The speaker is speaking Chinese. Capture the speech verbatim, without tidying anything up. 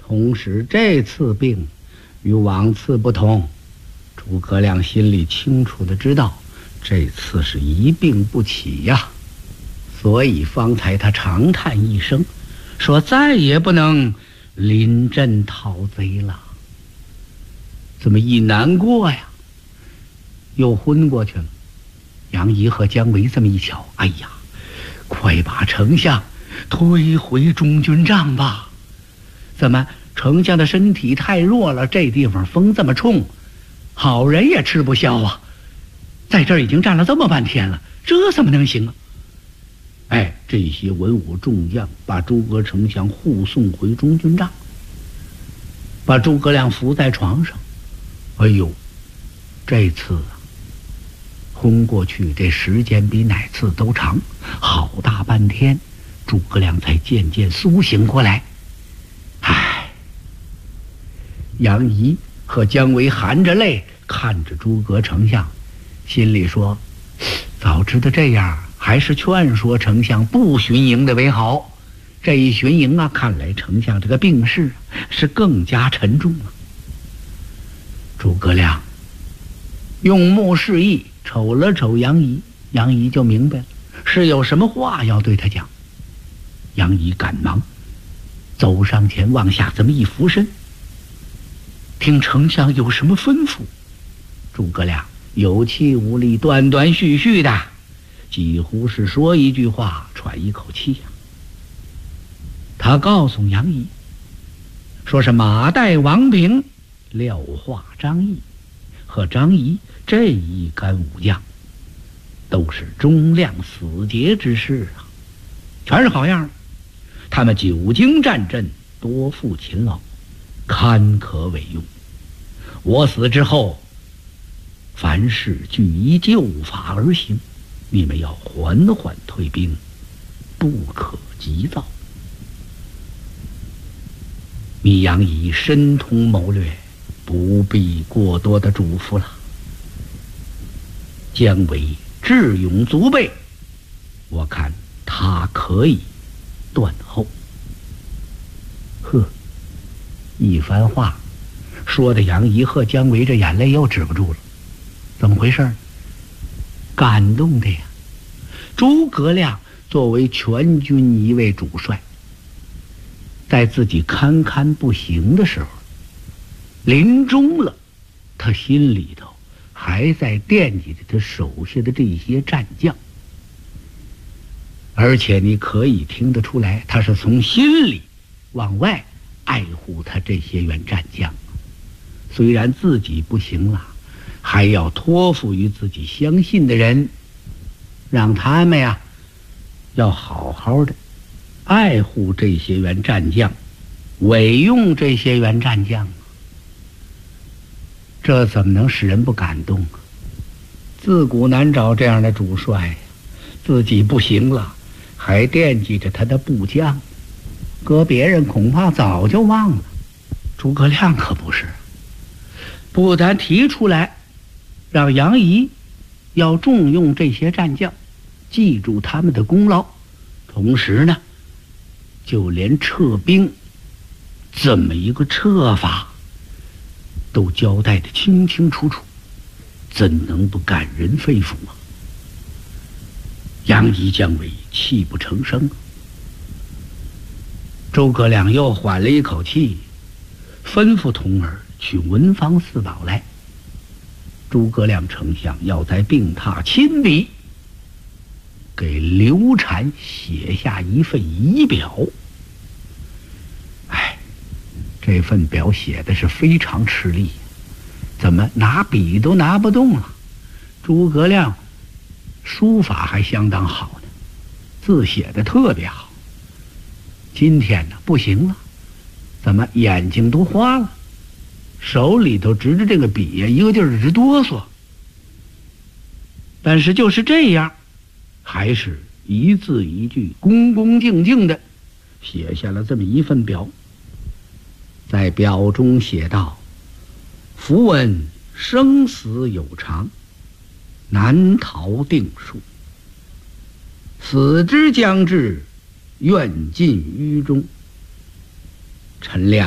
同时这次病与往次不同，诸葛亮心里清楚的知道，这次是一病不起呀，所以方才他长叹一声，说再也不能临阵讨贼了。这么一难过呀，又昏过去了。杨仪和姜维这么一瞧，哎呀，快把丞相推回中军帐吧！怎么丞相的身体太弱了，这地方风这么冲，好人也吃不消啊！在这儿已经站了这么半天了，这怎么能行啊？哎，这些文武众将把诸葛丞相护送回中军帐，把诸葛亮扶在床上。哎呦，这次啊，昏过去这时间比哪次都长，好大半天，诸葛亮才渐渐苏醒过来。唉，杨仪和姜维含着泪看着诸葛丞相，心里说，早知道这样，还是劝说丞相不巡营的为好。这一巡营啊，看来丞相这个病势是更加沉重了。诸葛亮用目示意，瞅了瞅杨仪，杨仪就明白了，是有什么话要对他讲。杨仪赶忙走上前，往下这么一俯身，听丞相有什么吩咐。诸葛亮有气无力，断断续续的，几乎是说一句话喘一口气呀、啊。他告诉杨仪，说是马岱、王平、廖化、张翼和张仪这一干武将，都是忠亮死节之士啊，全是好样的。他们久经战阵，多负勤劳，堪可委用。我死之后，凡事据依旧法而行，你们要缓缓退兵，不可急躁。米杨仪深通谋略，不必过多的嘱咐了。姜维智勇足备，我看他可以断后。呵，一番话说的杨仪和姜维这眼泪又止不住了。怎么回事？感动的呀！诸葛亮作为全军一位主帅，在自己堪堪不行的时候，临终了，他心里头还在惦记着他手下的这些战将，而且你可以听得出来，他是从心里往外爱护他这些员战将。虽然自己不行了，还要托付于自己相信的人，让他们呀要好好的爱护这些员战将，委用这些员战将。这怎么能使人不感动啊？自古难找这样的主帅呀，自己不行了，还惦记着他的部将，搁别人恐怕早就忘了。诸葛亮可不是，不但提出来让杨仪要重用这些战将，记住他们的功劳，同时呢，就连撤兵怎么一个撤法都交代得清清楚楚，怎能不感人肺腑啊？杨仪、姜维泣不成声。诸葛亮又缓了一口气，吩咐童儿去文房四宝来。诸葛亮丞相要在病榻亲笔给刘禅写下一份仪表。哎，这份表写的是非常吃力，怎么拿笔都拿不动了。诸葛亮书法还相当好呢，字写的特别好。今天呢不行了，怎么眼睛都花了，手里头执着这个笔呀，一个劲儿直哆嗦。但是就是这样，还是一字一句恭恭敬敬的写下了这么一份表。在表中写道：伏闻生死有常，难逃定数，死之将至，愿尽于中。臣亮